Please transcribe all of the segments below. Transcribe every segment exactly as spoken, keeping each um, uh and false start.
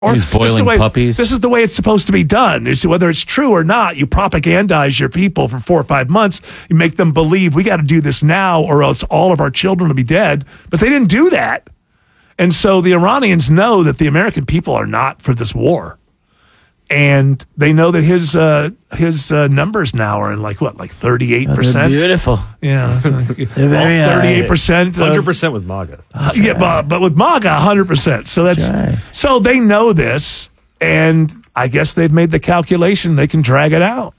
Or He's boiling this is the way, puppies. This is the way it's supposed to be done. It's, whether it's true or not, you propagandize your people for four or five months. You make them believe we got to do this now or else all of our children will be dead. But they didn't do that. And so the Iranians know that the American people are not for this war. And they know that his uh, his uh, numbers now are in like, what, like thirty-eight percent? Oh, beautiful. Yeah. They're very well, thirty-eight percent. one hundred percent with MAGA. Uh, yeah, but, but with MAGA, one hundred percent. So that's, That's right. so they know this, and I guess they've made the calculation they can drag it out.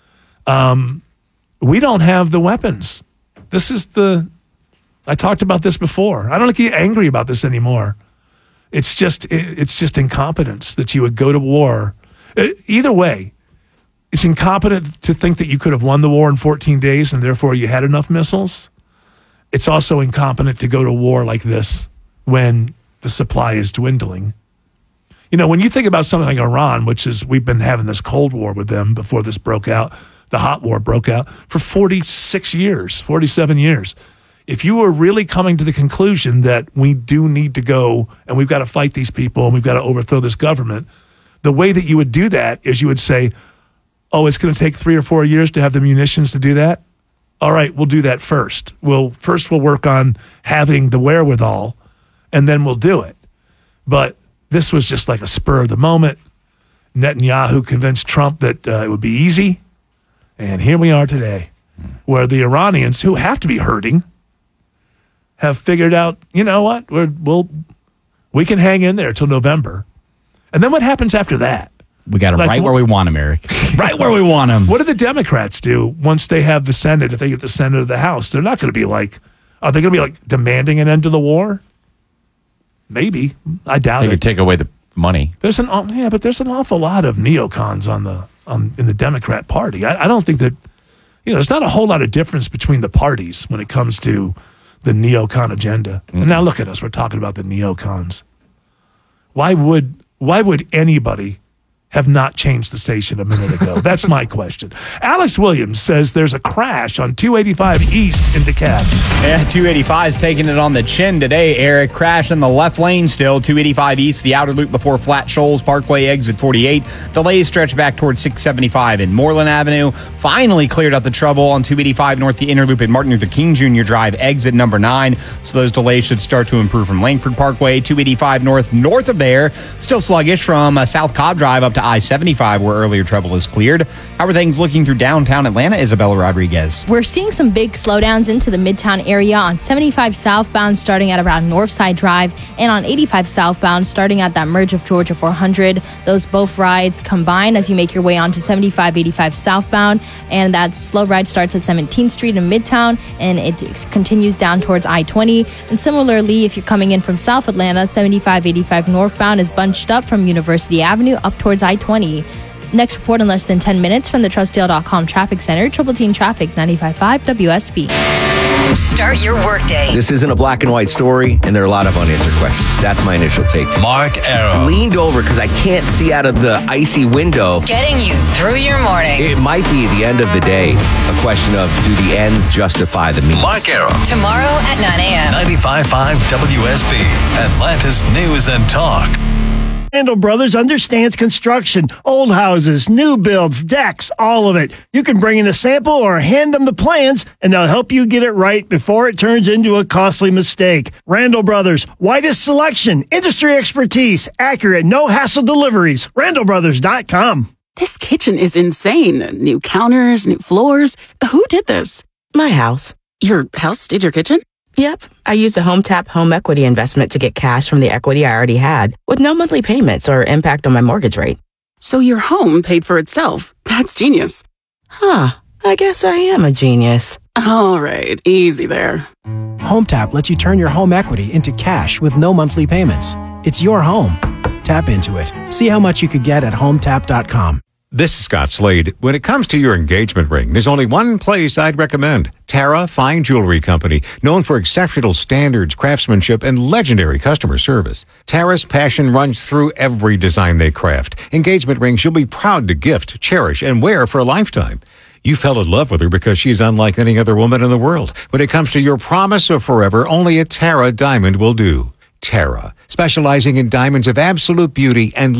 Um, we don't have the weapons. This is the, I talked about this before. I don't get angry about this anymore. It's just, it, it's just incompetence that you would go to war. Either way, it's incompetent to think that you could have won the war in fourteen days and therefore you had enough missiles. It's also incompetent to go to war like this when the supply is dwindling. You know, when you think about something like Iran, which is, we've been having this Cold War with them before this broke out, the hot war broke out for forty-six years, forty-seven years. If you were really coming to the conclusion that we do need to go and we've got to fight these people and we've got to overthrow this government, the way that you would do that is you would say, oh, it's going to take three or four years to have the munitions to do that. All right, we'll do that first. We'll first we'll work on having the wherewithal, and then we'll do it. But this was just like a spur of the moment. Netanyahu convinced Trump that uh, it would be easy, and here we are today, where the Iranians, who have to be hurting, have figured out, you know what, We're, we'll we can hang in there till November. And then what happens after that? We got him Like, right where we want him, Eric. Right where we want him. What do the Democrats do once they have the Senate, if they get the Senate or the House? They're not going to be like, are they going to be like demanding an end to the war? Maybe. I doubt They it. could take away the money. There's an yeah, but there's an awful lot of neocons on the on in the Democrat Party. I, I don't think that, you know, there's not a whole lot of difference between the parties when it comes to the neocon agenda. Mm-hmm. And now look at us, we're talking about the neocons. Why would why would anybody have not changed the station a minute ago? That's my question. Alex Williams says there's a crash on two eighty-five East in DeKalb. Yeah, two eighty-five is taking it on the chin today, Eric. Crash in the left lane still. two eighty-five East, the outer loop before Flat Shoals Parkway, exit forty-eight. Delays stretch back towards six seventy-five in Moreland Avenue. Finally cleared up the trouble on two eighty-five North, the inner loop at Martin Luther King Junior Drive, exit number nine. So those delays should start to improve from Langford Parkway. two eighty-five North, north of there. Still sluggish from uh, South Cobb Drive up to I seventy-five, where earlier trouble is cleared. How are things looking through downtown Atlanta? Isabella Rodriguez. We're seeing some big slowdowns into the Midtown area on seventy-five southbound starting at around Northside Drive and on eighty-five southbound starting at that merge of Georgia four hundred. Those both rides combine as you make your way onto seventy-five eighty-five southbound, and that slow ride starts at seventeenth Street in Midtown and it continues down towards I twenty. And similarly, if you're coming in from South Atlanta, seventy-five eighty-five northbound is bunched up from University Avenue up towards I twenty. Next report in less than ten minutes from the Trustdale dot com Traffic Center. Triple Team Traffic, ninety-five point five W S B. Start your workday. This isn't a black and white story, and there are a lot of unanswered questions. That's my initial take. Mark Arrow. Leaned over because I can't see out of the icy window. Getting you through your morning. It might be the end of the day. A question of, do the ends justify the means? Mark Arrow. Tomorrow at nine a.m. ninety-five point five W S B. Atlanta's News and Talk. Randall Brothers understands construction, old houses, new builds, decks, all of it. You can bring in a sample or hand them the plans, and they'll help you get it right before it turns into a costly mistake. Randall Brothers, widest selection, industry expertise, accurate, no-hassle deliveries. Randall Brothers dot com. This kitchen is insane. New counters, new floors. Who did this? My house. Your house did your kitchen? Yep. I used a HomeTap home equity investment to get cash from the equity I already had with no monthly payments or impact on my mortgage rate. So your home paid for itself. That's genius. Huh. I guess I am a genius. All right. Easy there. HomeTap lets you turn your home equity into cash with no monthly payments. It's your home. Tap into it. See how much you could get at home tap dot com. This is Scott Slade. When it comes to your engagement ring, there's only one place I'd recommend. Tara Fine Jewelry Company, known for exceptional standards, craftsmanship, and legendary customer service. Tara's passion runs through every design they craft. Engagement rings you'll be proud to gift, cherish, and wear for a lifetime. You fell in love with her because she's unlike any other woman in the world. When it comes to your promise of forever, only a Tara diamond will do. Tara. specializing in diamonds of absolute beauty and